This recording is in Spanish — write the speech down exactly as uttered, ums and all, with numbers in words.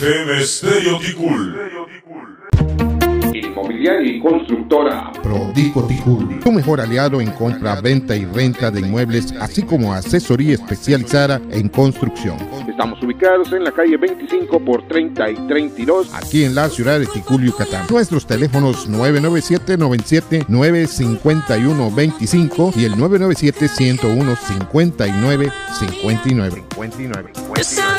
F M Stereo Ticul. Inmobiliaria y constructora Prodico Ticul, tu mejor aliado en compra, venta y renta de inmuebles, así como asesoría especializada en construcción. Estamos ubicados en la calle veinticinco por treinta y treinta y dos, aquí en la ciudad de Ticul, Yucatán. Nuestros teléfonos nueve nueve siete, noventa y siete, nueve cinco uno, veinticinco y el nueve nueve siete, ciento uno, cincuenta y nueve cincuenta y nueve.